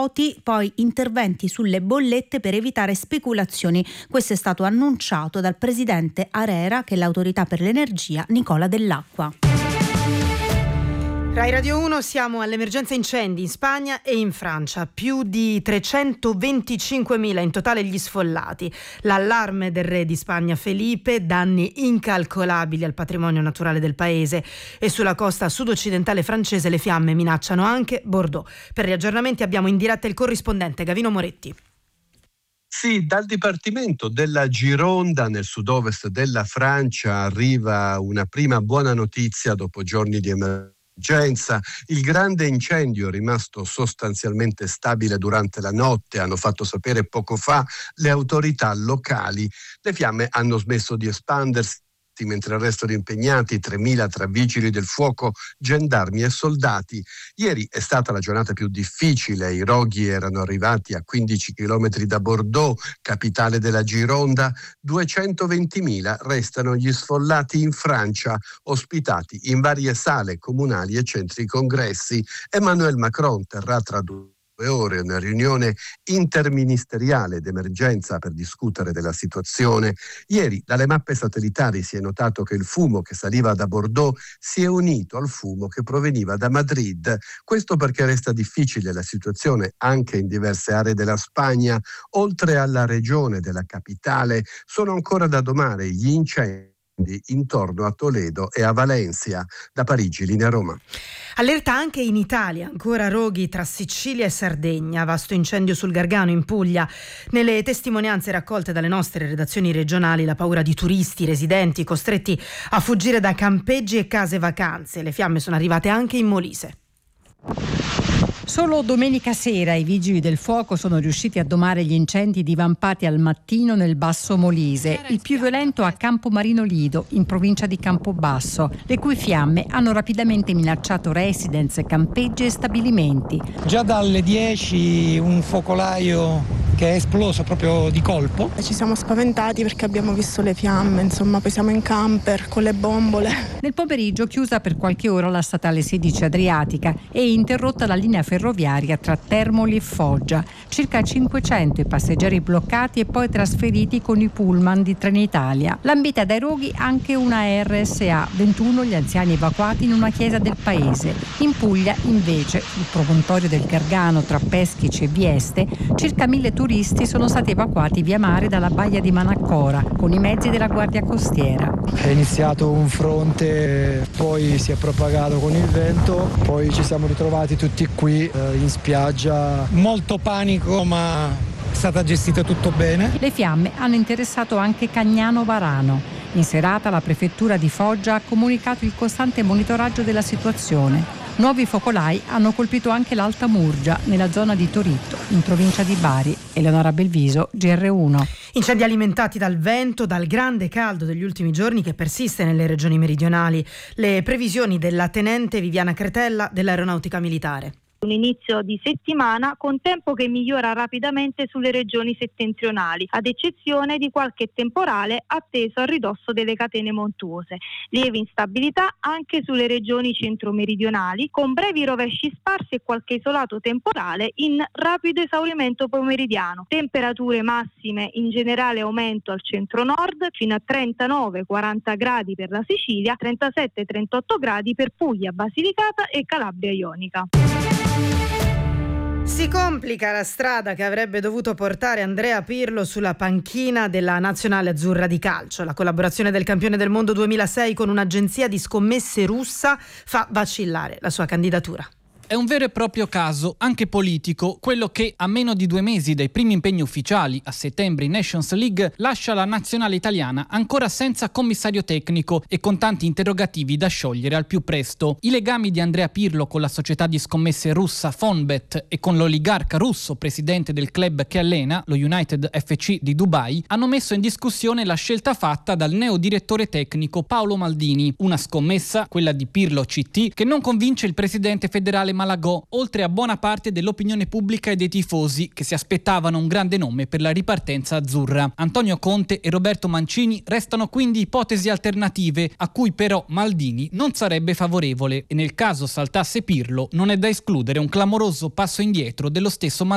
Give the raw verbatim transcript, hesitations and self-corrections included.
quote, poi interventi sulle bollette per evitare speculazioni. Questo è stato annunciato dal presidente ARERA, che è l'autorità per l'energia, Nicola Dell'Acqua. Rai Radio uno, siamo all'emergenza incendi in Spagna e in Francia, più di trecentoventicinquemila in totale gli sfollati. L'allarme del re di Spagna Felipe, danni incalcolabili al patrimonio naturale del paese, e sulla costa sud-occidentale francese le fiamme minacciano anche Bordeaux. Per gli aggiornamenti abbiamo in diretta il corrispondente Gavino Moretti. Sì, dal Dipartimento della Gironda, nel sud-ovest della Francia, arriva una prima buona notizia dopo giorni di emergenza. Il grande incendio, rimasto sostanzialmente stabile durante la notte, hanno fatto sapere poco fa le autorità locali. Le fiamme hanno smesso di espandersi, mentre restano impegnati tremila tra vigili del fuoco, gendarmi e soldati. Ieri è stata la giornata più difficile, i roghi erano arrivati a quindici chilometri da Bordeaux, capitale della Gironda. duecentoventimila restano gli sfollati in Francia, ospitati in varie sale comunali e centri congressi. Emmanuel Macron terrà tra due ore una riunione interministeriale d'emergenza per discutere della situazione. Ieri dalle mappe satellitari si è notato che il fumo che saliva da Bordeaux si è unito al fumo che proveniva da Madrid. Questo perché resta difficile la situazione anche in diverse aree della Spagna. Oltre alla regione della capitale sono ancora da domare gli incendi intorno a Toledo e a Valencia. Da Parigi, linea Roma. Allerta anche in Italia, ancora roghi tra Sicilia e Sardegna, vasto incendio sul Gargano in Puglia. Nelle testimonianze raccolte dalle nostre redazioni regionali, la paura di turisti, residenti costretti a fuggire da campeggi e case vacanze. Le fiamme sono arrivate anche in Molise. Solo domenica sera i vigili del fuoco sono riusciti a domare gli incendi divampati al mattino nel Basso Molise, il più violento a Campomarino Lido, in provincia di Campobasso, le cui fiamme hanno rapidamente minacciato residence, campeggi e stabilimenti. Già dalle dieci un focolaio che è esploso proprio di colpo. Ci siamo spaventati perché abbiamo visto le fiamme, insomma, poi siamo in camper con le bombole. Nel pomeriggio chiusa per qualche ora la statale sedici Adriatica e interrotta la linea ferroviaria tra Termoli e Foggia. Circa cinquecento i passeggeri bloccati e poi trasferiti con i pullman di Trenitalia. Lambita dai roghi anche una R S A, ventuno gli anziani evacuati in una chiesa del paese. In Puglia, invece, sul promontorio del Gargano tra Peschici e Vieste, circa mille turisti sono stati evacuati via mare dalla baia di Manaccora con i mezzi della Guardia Costiera. È iniziato un fronte, poi si è propagato con il vento, poi ci siamo ritrovati tutti qui eh, in spiaggia. Molto panico, ma è stata gestita tutto bene. Le fiamme hanno interessato anche Cagnano Varano. In serata la prefettura di Foggia ha comunicato il costante monitoraggio della situazione. Nuovi focolai hanno colpito anche l'Alta Murgia, nella zona di Toritto, in provincia di Bari. Eleonora Belviso, G R uno. Incendi alimentati dal vento, dal grande caldo degli ultimi giorni che persiste nelle regioni meridionali. Le previsioni della tenente Viviana Cretella dell'Aeronautica Militare. Un inizio di settimana con tempo che migliora rapidamente sulle regioni settentrionali, ad eccezione di qualche temporale atteso a ridosso delle catene montuose. Lieve instabilità anche sulle regioni centro-meridionali, con brevi rovesci sparsi e qualche isolato temporale in rapido esaurimento pomeridiano. Temperature massime in generale aumento al centro-nord, fino a trentanove quaranta gradi per la Sicilia, trentasette trentotto gradi per Puglia, Basilicata e Calabria Ionica. Si complica la strada che avrebbe dovuto portare Andrea Pirlo sulla panchina della nazionale azzurra di calcio. La collaborazione del campione del mondo duemilasei con un'agenzia di scommesse russa fa vacillare la sua candidatura. È un vero e proprio caso, anche politico, quello che a meno di due mesi dai primi impegni ufficiali a settembre in Nations League lascia la nazionale italiana ancora senza commissario tecnico e con tanti interrogativi da sciogliere al più presto. I legami di Andrea Pirlo con la società di scommesse russa Fonbet e con l'oligarca russo presidente del club che allena, lo United F C di Dubai, hanno messo in discussione la scelta fatta dal neo direttore tecnico Paolo Maldini. Una scommessa, quella di Pirlo C T, che non convince il presidente federale Malagò, oltre a buona parte dell'opinione pubblica e dei tifosi che si aspettavano un grande nome per la ripartenza azzurra. Antonio Conte e Roberto Mancini restano quindi ipotesi alternative a cui però Maldini non sarebbe favorevole e nel caso saltasse Pirlo non è da escludere un clamoroso passo indietro dello stesso Maldini.